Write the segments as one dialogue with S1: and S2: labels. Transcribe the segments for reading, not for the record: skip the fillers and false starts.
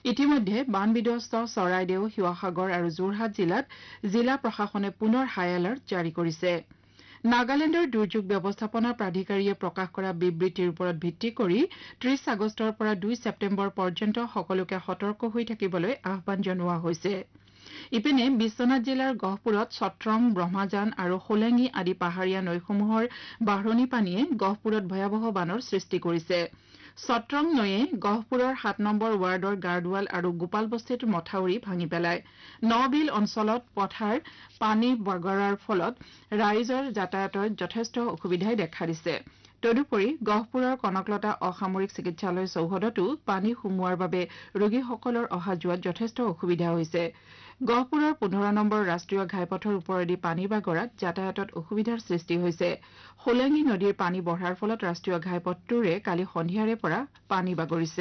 S1: ইতিমধ্যে বান বিধ্বস্ত চৰাইদেউ শিৱসাগৰ আৰু যোৰহাট জিলাত জিলা প্ৰশাসনে পুনৰ হাই এলাৰ্ট জাৰি কৰিছে নাগালেণ্ডৰ দুৰ্যোগ ব্যৱস্থাপনা প্ৰাধিকাৰীয়ে প্ৰকাশ কৰা বিবৃতিৰ ওপৰত ভিত্তি কৰি ৩০ আগষ্টৰ পৰা ২ ছেপ্টেম্বৰ পৰ্যন্ত সকলোকে সতৰ্ক হৈ থাকিবলৈ আহ্বান জনোৱা হৈছে ইপিনে বিশ্বনাথ জিলাৰ গহপুৰত ছত্ৰং ব্ৰহ্মাজান আৰু হোলেঙি আদি পাহাৰীয়া নৈসমূহৰ বাঢ়নি পানীয়ে গহপুৰত ভয়াৱহ বানৰ সৃষ্টি কৰিছে ছত্ৰং নৈয়ে গহপুৰৰ ৭ নম্বৰ ৱাৰ্ডৰ গাৰ্ডৱাল আৰু গোপালবস্তিত মথাউৰি ভাঙি পেলায় নবিল অঞ্চলত পথাৰ পানী বগৰাৰ ফলত ৰাইজৰ যাতায়াতত যথেষ্ট অসুবিধাই দেখা দিছে তদুপৰি গহপুৰৰ কনকলতা অসামৰিক চিকিৎসালয় চৌহদতো পানী সোমোৱাৰ বাবে ৰোগীসকলৰ অহা যোৱাত যথেষ্ট অসুবিধা হৈছে গহপুৰৰ ১৫ নম্বৰ ৰাষ্ট্ৰীয় ঘাইপথৰ ওপৰেদি পানী বাগৰাত যাতায়াতত অসুবিধাৰ সৃষ্টি হৈছে হোলেঙি নদীৰ পানী বঢ়াৰ ফলত ৰাষ্ট্ৰীয় ঘাইপথটোৰে কালি সন্ধিয়াৰে পৰা পানী বাগৰিছে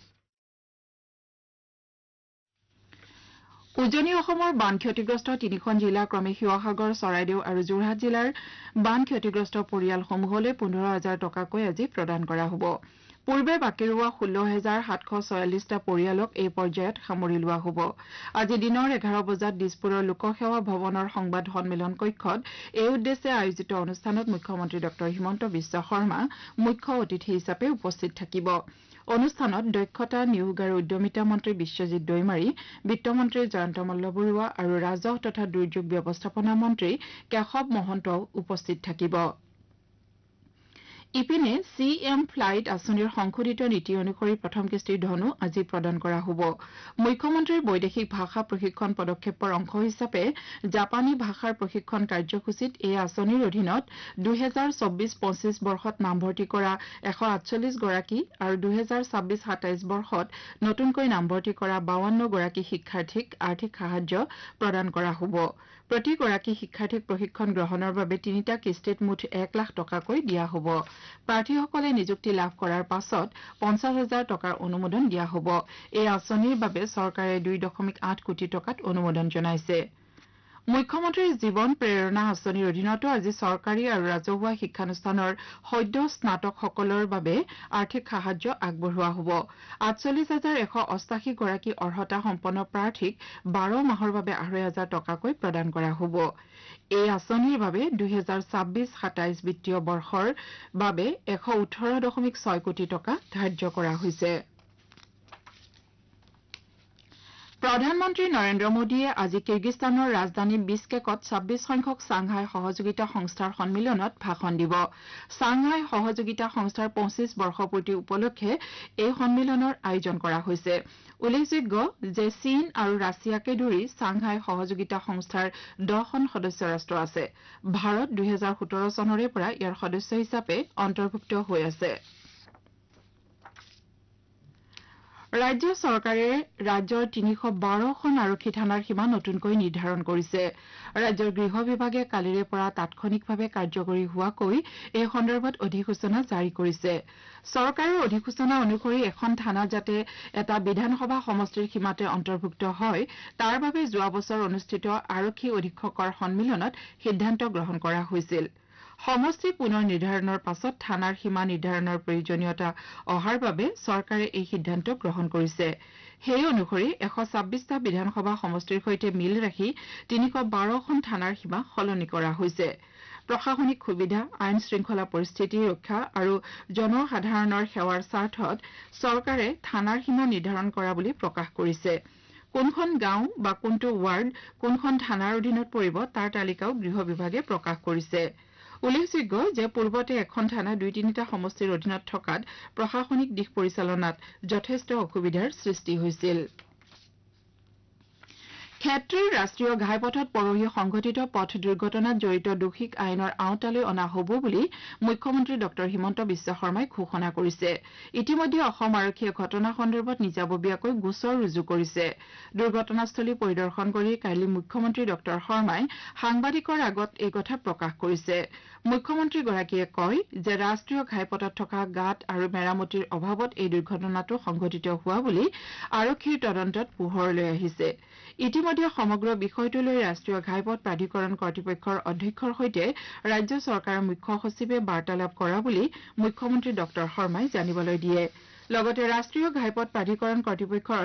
S1: উজনি অসমৰ বান ক্ষতিগ্ৰস্ত তিনিখন জিলা ক্ৰমে শিৱসাগৰ চৰাইদেউ আৰু যোৰহাট জিলাৰ বান ক্ষতিগ্ৰস্ত পৰিয়ালসমূহলৈ ১৫,০০০ টকাকৈ আজি প্ৰদান কৰা হ'ব পূৰ্বে বাকী ৰোৱা ১৬,৭৪৬টা পৰিয়ালক এই পৰ্যায়ত সামৰি লোৱা হ'ব আজি দিনৰ ১১ বজাত দিছপুৰৰ লোকসেৱা ভৱনৰ সংবাদ সন্মিলন কক্ষত এই উদ্দেশ্যে আয়োজিত অনুষ্ঠানত মুখ্যমন্ত্ৰী ড হিমন্ত বিশ্ব শৰ্মা মুখ্য অতিথি হিচাপে উপস্থিত থাকিব অনুষ্ঠানত দক্ষতা নিয়োগ আৰু উদ্যমিতা মন্ত্ৰী বিশ্বজিৎ দৈমাৰী বিত্তমন্ত্ৰী জয়ন্ত মল্লবৰুৱা আৰু ৰাজহ তথা দুৰ্যোগ ব্যৱস্থাপনা মন্ত্ৰী কেশৱ মহন্তও উপস্থিত থাকিব ইপিনে CM ফ্লাইট আঁচনিৰ সংশোধিত নীতি অনুসৰি প্ৰথম কিস্তিৰ ধনো আজি প্ৰদান কৰা হ'ব মুখ্যমন্ত্ৰীৰ বৈদেশিক ভাষা প্ৰশিক্ষণ পদক্ষেপৰ অংশ হিচাপে জাপানী ভাষাৰ প্ৰশিক্ষণ কাৰ্যসূচীত এই আঁচনিৰ অধীনত ২০২৪-২৫ বৰ্ষত নামভৰ্তি কৰা ১৪৮ গৰাকী আৰু ২০২৬-২৭ বৰ্ষত নতুনকৈ নামভৰ্তি কৰা ৫২ গৰাকী শিক্ষাৰ্থীক আৰ্থিক সাহায্য প্ৰদান কৰা হ'ব প্ৰতিগৰাকী শিক্ষাৰ্থীক প্ৰশিক্ষণ গ্ৰহণৰ বাবে ৩টা কিস্তিত মুঠ ১ লাখ টকাকৈ দিয়া হ'ব প্ৰাৰ্থীসকলে নিযুক্তি লাভ কৰাৰ পাছত ৫০,০০০ টকাৰ অনুমোদন দিয়া হ'ব এই আঁচনিৰ বাবে চৰকাৰে ২.৮ কোটি টকাত অনুমোদন জনাইছে মুখ্যমন্ত্ৰীৰ জীৱন প্ৰেৰণা আঁচনিৰ অধীনতো আজি চৰকাৰী আৰু ৰাজহুৱা শিক্ষানুষ্ঠানৰ সদ্য স্নাতকসকলৰ বাবে আৰ্থিক সাহায্য আগবঢ়োৱা হ'ব ৪৮,১৮৮ গৰাকী অৰ্হতা সম্পন্ন প্ৰাৰ্থীক ১২ মাহৰ বাবে ২৫,০০০ টকাকৈ প্ৰদান কৰা হ'ব এই আঁচনিৰ বাবে ২০২৬-২৭ বিত্তীয় বৰ্ষৰ বাবে ১১৮.৬ কোটি টকা ধাৰ্য কৰা হৈছে প্ৰধানমন্ত্ৰী নৰেন্দ্ৰ মোদীয়ে আজি কিৰ্গিস্তানৰ ৰাজধানী বিছকেকত ২৬ সংখ্যক চাংহাই সহযোগিতা সংস্থাৰ সন্মিলনত ভাষণ দিব চাংহাই সহযোগিতা সংস্থাৰ ২৫ বৰ্ষপূৰ্তি উপলক্ষে এই সন্মিলনৰ আয়োজন কৰা হৈছে উল্লেখযোগ্য যে চীন আৰু ৰাছিয়াকে ধৰি চাংহাই সহযোগিতা সংস্থাৰ ১০খন সদস্য ৰাষ্ট্ৰ আছে ভাৰত ২০১৭ চনৰে পৰা ইয়াৰ সদস্য হিচাপে অন্তৰ্ভুক্ত হৈ আছে ৰাজ্য চৰকাৰে ৰাজ্যৰ ৩১২খন আৰক্ষী থানাৰ সীমা নতুনকৈ নিৰ্ধাৰণ কৰিছে ৰাজ্যৰ গৃহ বিভাগে কালিৰে পৰা তাৎক্ষণিকভাৱে কাৰ্যকৰী হোৱাকৈ এই সন্দৰ্ভত অধিসূচনা জাৰি কৰিছে চৰকাৰৰ অধিসূচনা অনুসৰি এখন থানা যাতে এটা বিধানসভা সমষ্টিৰ সীমাতে অন্তৰ্ভুক্ত হয় তাৰ বাবে যোৱা বছৰ অনুষ্ঠিত আৰক্ষী অধীক্ষকৰ সন্মিলনত সিদ্ধান্ত গ্ৰহণ কৰা হৈছিল সমষ্টি পুনৰ নিৰ্ধাৰণৰ পাছত থানাৰ সীমা নিৰ্ধাৰণৰ প্ৰয়োজনীয়তা অহাৰ বাবে চৰকাৰে এই সিদ্ধান্ত গ্ৰহণ কৰিছে সেই অনুসৰি ১২৬টা বিধানসভা সমষ্টিৰ সৈতে মিল ৰাখি ৩১২খন থানাৰ সীমা সলনি কৰা হৈছে প্ৰশাসনিক সুবিধা আইন শৃংখলা পৰিস্থিতি ৰক্ষা আৰু জনসাধাৰণৰ সেৱাৰ স্বাৰ্থত চৰকাৰে থানাৰ সীমা নিৰ্ধাৰণ কৰা বুলি প্ৰকাশ কৰিছে কোনখন গাঁও বা কোনটো ৱাৰ্ড কোনখন থানাৰ অধীনত পৰিব তাৰ তালিকাও গৃহ বিভাগে প্ৰকাশ কৰিছে উল্লেখযোগ্য যে পূৰ্বতে এখন থানা ২-৩টা সমষ্টিৰ অধীনত থকাত প্ৰশাসনিক দিশ পৰিচালনাত যথেষ্ট অসুবিধাৰ সৃষ্টি হৈছিল ক্ষেত্ৰৰ ৰাষ্ট্ৰীয় ঘাইপথত পৰহি সংঘটিত পথ দুৰ্ঘটনাত জড়িত দোষীক আইনৰ আওতালৈ অনা হ'ব বুলি মুখ্যমন্ত্ৰী ড হিমন্ত বিশ্ব শৰ্মাই ঘোষণা কৰিছে ইতিমধ্যে অসম আৰক্ষীয়ে ঘটনা সন্দৰ্ভত নিজাববীয়াকৈ গোচৰ ৰুজু কৰিছে দুৰ্ঘটনাস্থলী পৰিদৰ্শন কৰি কালি মুখ্যমন্ত্ৰী ড শৰ্মাই সাংবাদিকৰ আগত এই কথা প্ৰকাশ কৰিছে মুখ্যমন্ত্ৰীগৰাকীয়ে কয় যে ৰাষ্ট্ৰীয় ঘাইপথত থকা গাঁত আৰু মেৰামতিৰ অভাৱত এই দুৰ্ঘটনাটো সংঘটিত হোৱা বুলি আৰক্ষীৰ তদন্তত পোহৰলৈ আহিছে ইতিমধ্যে সমগ্ৰ বিষয়টোলৈ ৰাষ্ট্ৰীয় ঘাইপথ প্ৰাধিকৰণ কৰ্তৃপক্ষৰ অধ্যক্ষৰ সৈতে ৰাজ্য চৰকাৰৰ মুখ্য সচিবে বাৰ্তালাপ কৰা বুলি মুখ্যমন্ত্ৰী ড শৰ্মাই জানিবলৈ দিয়ে লগতে ৰাষ্ট্ৰীয় ঘাইপথ প্ৰাধিকৰণ কৰ্তৃপক্ষৰ